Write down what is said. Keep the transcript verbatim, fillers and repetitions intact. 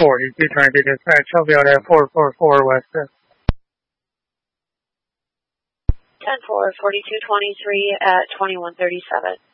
forty-two trying to dispatch. I'll be out at four four four West fifth. ten four, forty-two twenty-three at twenty-one thirty-seven.